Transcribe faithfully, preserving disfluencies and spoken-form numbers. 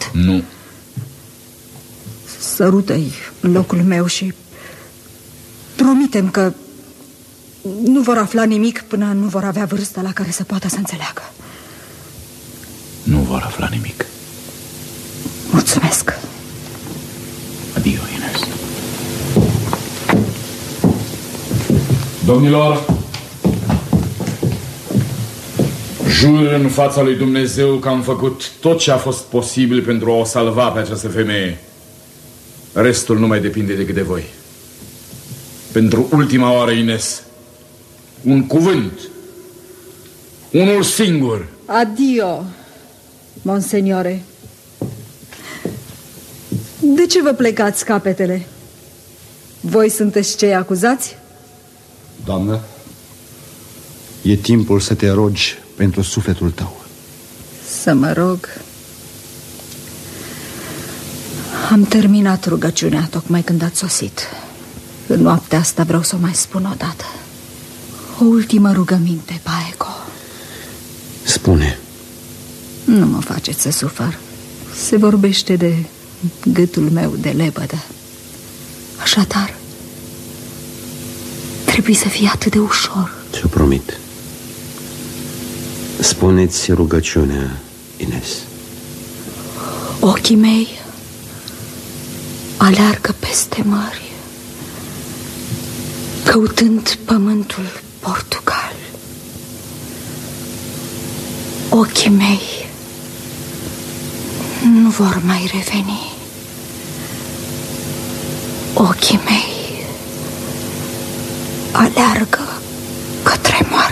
adevărat? Nu. Sărută-i în locul meu și promitem că nu vor afla nimic până nu vor avea vârsta la care să poată să înțeleagă. Nu vor afla nimic. Mulțumesc. Adio, Ines. Domnilor, jur în fața lui Dumnezeu că am făcut tot ce a fost posibil pentru a o salva pe această femeie. Restul nu mai depinde decât de voi. Pentru ultima oară, Ines, un cuvânt, unul singur. Adio, monseniore. De ce vă plecați capetele? Voi sunteți cei acuzați? Doamnă, e timpul să te rogi pentru sufletul tău. Să mă rog. Am terminat rugăciunea tocmai când ați sosit. În noaptea asta vreau să o mai spun o dată. O ultimă rugăminte, Paeco. Spune. Nu mă faceți să sufăr. Se vorbește de gâtul meu de lebădă. Așadar, trebuie să fie atât de ușor. Ce-o promit. Spune-ți rugăciunea, Ines. Ochii mei aleargă peste mări, căutând pământul Portugal. Ochii mei nu vor mai reveni. Ochii mei aleargă către moarte.